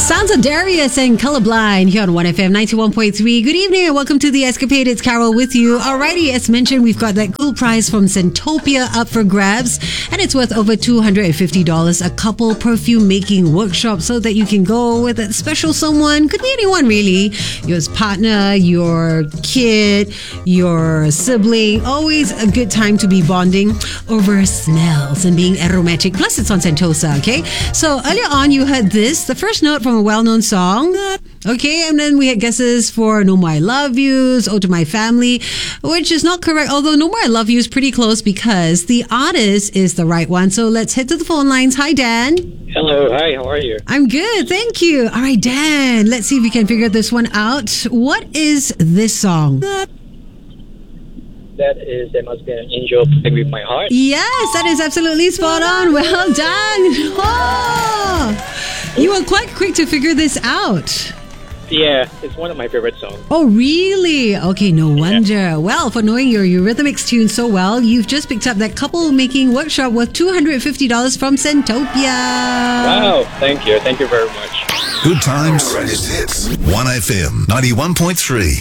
Sounds of Darius and Colorblind here on 1FM 91.3. Good evening and welcome to The Escapade. It's Carol with you. Alrighty, as mentioned, we've got that cool prize from Santopia up for grabs, and it's worth over $250. A couple perfume making workshop so that you can go with a special someone. Could be anyone really. Your partner, your kid, your sibling. Always a good time to be bonding over smells and being aromatic. Plus, it's on Sentosa, okay? So earlier on, you heard this, the first note from a well-known song. Okay, and then we had guesses for No More I Love Yous, Oh to My Family, which is not correct, although No More I Love You is pretty close because the artist is the right one. So let's head to the phone lines. Hi, Dan. Hello, hi, how are you? I'm good, thank you. All right, Dan, let's see if we can figure this one out. What is this song? That is, There Must Be an Angel Playing With My Heart. Yes, that is absolutely spot on. Well done. Oh, you were quite quick to figure this out. Yeah, it's one of my favorite songs. Oh, really? Okay, no wonder. Yeah. Well, for knowing your Eurythmics tune so well, you've just picked up that couple making workshop worth $250 from Santopia. Wow, thank you. Thank you very much. Good times. Greatest hits. 1FM 91.3.